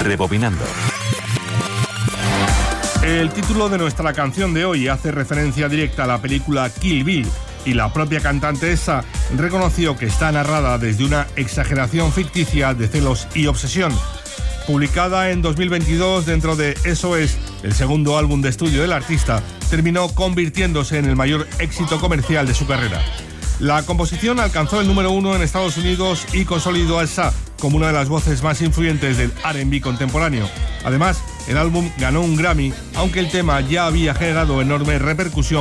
Rebobinando. El título de nuestra canción de hoy hace referencia directa a la película Kill Bill, y la propia cantante esa reconoció que está narrada desde una exageración ficticia de celos y obsesión. Publicada en 2022 dentro de SOS, el segundo álbum de estudio del artista, terminó convirtiéndose en el mayor éxito comercial de su carrera. La composición alcanzó el número 1 en Estados Unidos y consolidó a Sha como una de las voces más influyentes del R&B contemporáneo. Además, el álbum ganó un Grammy, aunque el tema ya había generado enorme repercusión